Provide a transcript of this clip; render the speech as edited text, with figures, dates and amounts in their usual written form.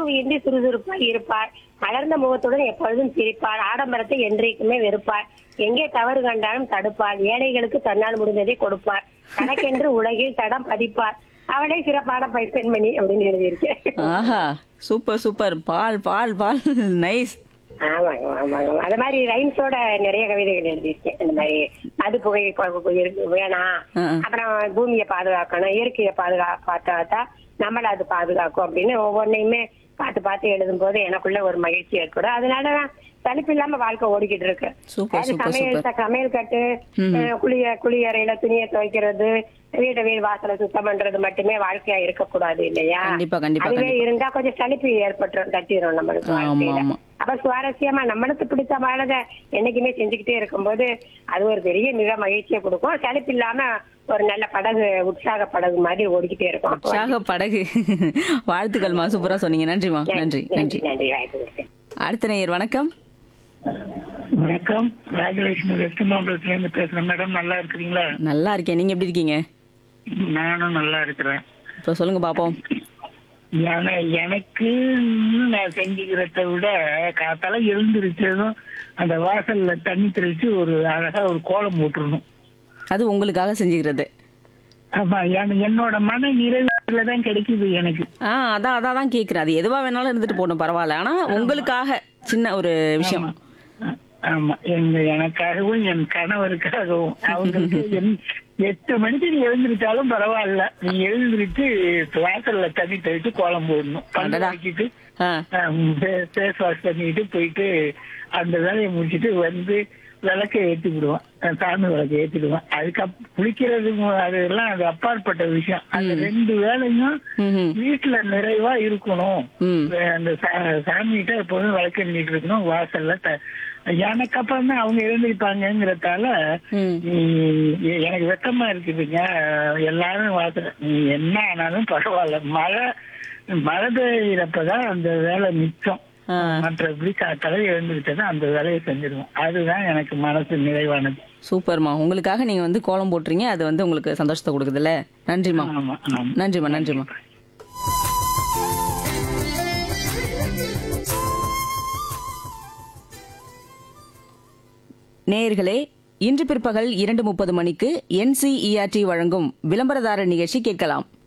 சோர்வு இன்றி சுறுசுறுப்பாய் இருப்பார். மலர்ந்த முகத்துடன் எப்பொழுதும் சிரிப்பார். ஆடம்பரத்தை என்றைக்குமே வெறுப்பார். எங்கே தவறு கண்டாலும் தடுப்பார். ஏழைகளுக்கு தன்னால் முடிந்ததை கொடுப்பார். தனக்கென்று உலகில் தடம் பதிப்பார். அவளே சிறப்பான பெண்மணி அப்படின்னு எழுதியிருக்கேன். ஆஹா, சூப்பர் சூப்பர். பால் பால் பால். நைஸ். ஆமாங்க ஆமாங்க. அது மாதிரி ரைம்ஸோட நிறைய கவிதைகள் எழுதியிருக்கேன். இந்த மாதிரி அது புகை வேணாம், அப்புறம் பூமியை பாதுகாக்கணும், இயற்கையை பாதுகாத்தா நம்மள அது பாதுகாக்கும் அப்படின்னு ஒவ்வொன்னையுமே பார்த்து பார்த்து எழுதும் போது எனக்குள்ள ஒரு மகிழ்ச்சி ஏற்படும். அதனாலதான் சலிப்பு இல்லாம வாழ்க்கை ஓடிக்கிட்டு இருக்கு. சூப்பர் அது சூப்பர் சூப்பர். சமையல் கட்டு, குளியறையில துணியை துவைக்கிறது, வீடு வாசலை சுத்தம் பண்றது மட்டுமே வாழ்க்கையா இருக்கக்கூடாது இல்லையா? கண்டிப்பா கண்டிப்பா அதுவே கண்டிப்பா. இருந்தா கொஞ்சம் சலிப்பு ஏற்பட்டுரும், தட்டிடும் நம்மளுக்கு ஆமா வாழ்க்கையில. ஆமா. அப்ப சுவாரஸ்யமா நம்மளுக்கு பிடித்தமானத என்னைக்குமே செஞ்சுக்கிட்டே இருக்கும்போது அது ஒரு பெரிய மிக மகிழ்ச்சியை கொடுக்கும். சலிப்பு இல்லாம ஒரு நல்ல படகு, உற்சாக படகு மாதிரி ஓடிக்கிட்டே இருக்கும். உற்சாக படகு. வாழ்த்துக்கள்மா, சூப்பரா சொன்னீங்க. நன்றிமா. நன்றி நன்றி. நன்றி வாய்ப்பு. அடுத்த நேயர் வணக்கம். வணக்கம், ராஜலட்சுமி வெஸ்ட் மாம்பலத்துல இருந்து பேசுறேன் மேடம். நல்லா இருக்கிறீங்களா? நல்லா இருக்கேன். நீங்க எப்படி இருக்கீங்க? நானும் நல்லா இருக்கிறேன். இப்போ சொல்லுங்க பாப்போம். எனக்கு நான் செஞ்சுக்கிறத விட காத்தால எழுந்திருச்சதும் அந்த வாசல்ல தண்ணி தெளிச்சு ஒரு அழகா ஒரு கோலம் போட்டுருணும். அது உங்களுக்காக செஞ்சுக்கிறது. ஆமா, என்னோட மன நிறைவுலதான் கிடைக்குது எனக்கு. அதான் அதான் கேக்குறேன். அது எதுவா வேணாலும் இருந்துட்டு போகணும், பரவாயில்ல. ஆனா உங்களுக்காக சின்ன ஒரு விஷயம். ஆமா, எனக்காகவும் என் கணவருக்காகவும். அவங்களுக்கு 8 மணிக்கு நீ எழுந்திருச்சாலும் பரவாயில்ல, நீ எழுந்திருச்சு வாசல்ல தண்ணி தெளிச்சு கோலம் போடணும். பல்லு வச்சுட்டு ஃபேஸ் வாஷ் பண்ணிட்டு போயிட்டு அந்த வேலையை முடிச்சுட்டு வந்து விளக்கை ஏற்றி விடுவான், சாமி விளக்கை ஏற்றிடுவான். அதுக்கப்புறம் குளிக்கிறது அதெல்லாம் அது அப்பாற்பட்ட விஷயம். அந்த 2 வேலையும் வீட்டுல நிறைவா இருக்கணும். அந்த சாமிகிட்ட எப்போதும் விளக்கு எண்ணிட்டு இருக்கணும் வாசல்ல. எனக்கு அப்புறம் தான் அவங்க எழுந்திருப்பாங்கிறதால எனக்கு வெக்கமா இருக்குதுங்க. எல்லாரும் வாசல் நீ என்ன ஆனாலும் பரவாயில்ல, மழை பெய்யறப்பதான் அந்த வேலை மிச்சம். மற்றபடி காத்தால எழுந்திருச்சா அந்த வேலையை செஞ்சிருவோம். அதுதான் எனக்கு மனசு நிறைவானது. சூப்பர்மா. உங்களுக்காக நீங்க வந்து கோலம் போட்டுறீங்க, அது வந்து உங்களுக்கு சந்தோஷத்தை கொடுக்குதுல்ல. நன்றிமா. நன்றிமா. நன்றிமா. நேயர்களே, இன்று பிற்பகல் 2:30 மணிக்கு NCERT வழங்கும் விளம்பரதாரர் நிகழ்ச்சி கேட்கலாம்.